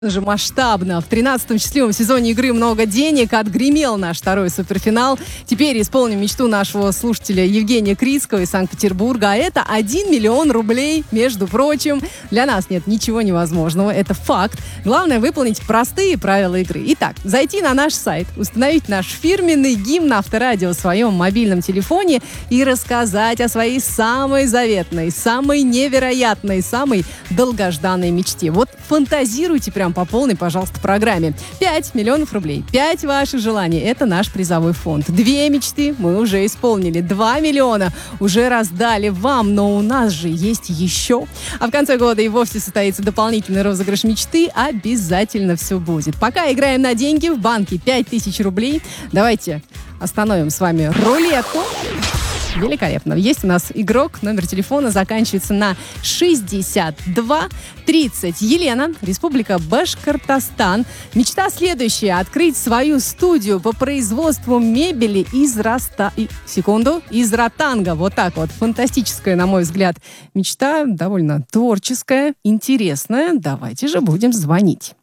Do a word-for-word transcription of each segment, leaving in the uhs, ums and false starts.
же масштабно. В тринадцатом счастливом сезоне игры «Много денег» отгремел наш второй суперфинал. Теперь исполним мечту нашего слушателя Евгения Крицкого из Санкт-Петербурга. А это один миллион рублей, между прочим. Для нас нет ничего невозможного. Это факт. Главное выполнить простые правила игры. Итак, зайти на наш сайт, установить наш фирменный гимн Авторадио в своем мобильном телефоне и рассказать о своей самой заветной, самой невероятной, самой долгожданной мечте. Вот фантазируйте прям по полной, пожалуйста, программе. пять миллионов рублей. пять ваших желаний. Это наш призовой фонд. Две мечты мы уже исполнили. два миллиона уже раздали вам, но у нас же есть еще. А в конце года и вовсе состоится дополнительный розыгрыш мечты. Обязательно все будет. Пока играем на деньги в банке пять тысяч рублей. Давайте остановим с вами рулетку. Великолепно. Есть у нас игрок, номер телефона заканчивается на шестьдесят два тридцать. Елена, Республика Башкортостан. Мечта следующая. Открыть свою студию по производству мебели из раста... И... Секунду. Из ротанга. Вот так вот. Фантастическая, на мой взгляд, мечта. Довольно творческая, интересная. Давайте же будем звонить.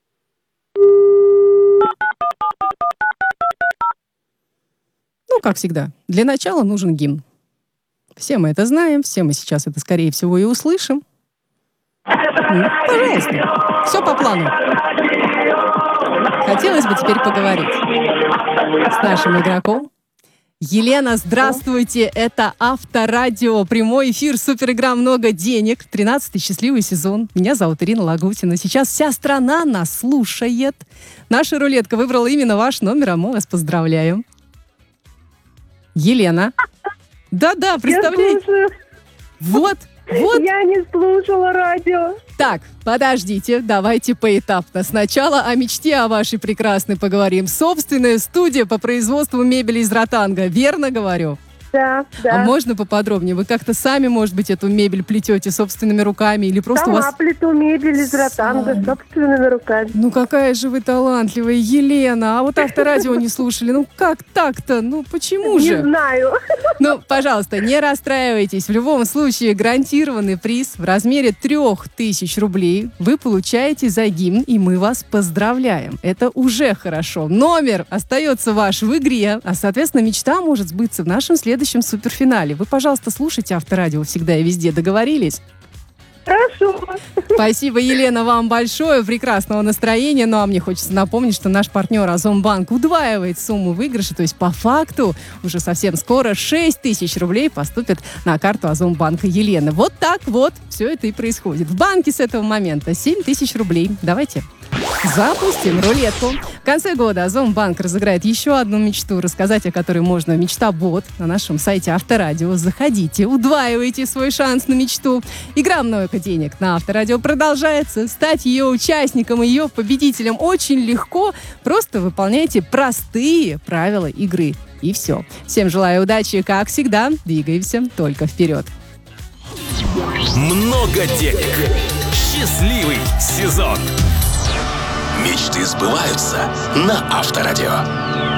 Ну, как всегда, для начала нужен гимн. Все мы это знаем, все мы сейчас это, скорее всего, и услышим. Ну, пожалуйста, все по плану. Хотелось бы теперь поговорить с нашим игроком. Елена, здравствуйте, это Авторадио, прямой эфир, суперигра «Много денег», тринадцатый счастливый сезон. Меня зовут Ирина Лагутина. Сейчас вся страна нас слушает. Наша рулетка выбрала именно ваш номер, а мы вас поздравляем. Елена. Да-да, представляете? Вот, вот. Я не слушала радио. Так, подождите, давайте поэтапно. Сначала о мечте о вашей прекрасной поговорим. Собственная студия по производству мебели из ротанга. Верно говорю? Да, да. А можно поподробнее? Вы как-то сами, может быть, эту мебель плетете собственными руками? Или просто Сама у вас... плету мебель из ротанга собственными руками. Ну, какая же вы талантливая, Елена. А вот Авторадио не слушали. Ну, как так-то? Ну, почему же? Не знаю. Ну, пожалуйста, не расстраивайтесь. В любом случае, гарантированный приз в размере трех тысяч рублей вы получаете за гимн, и мы вас поздравляем. Это уже хорошо. Номер остается ваш в игре, а, соответственно, мечта может сбыться в нашем следующем суперфинале. Вы, пожалуйста, слушайте Авторадио всегда и везде. Договорились? Хорошо. Спасибо, Елена, вам большое. Прекрасного настроения. Ну, а мне хочется напомнить, что наш партнер Азомбанк удваивает сумму выигрыша. То есть, по факту, уже совсем скоро шесть тысяч рублей поступят на карту Азомбанка Елены. Вот так вот все это и происходит. В банке с этого момента семь тысяч рублей. Давайте запустим рулетку. В конце года Азомбанк разыграет еще одну мечту, рассказать о которой можно «Мечта-бот» на нашем сайте Авторадио. Заходите, удваивайте свой шанс на мечту. Игра «Много денег» на Авторадио продолжается. Стать ее участником, ее победителем очень легко. Просто выполняйте простые правила игры. И все. Всем желаю удачи, как всегда. Двигаемся только вперед. Много денег. Счастливый сезон. Мечты сбываются на Авторадио.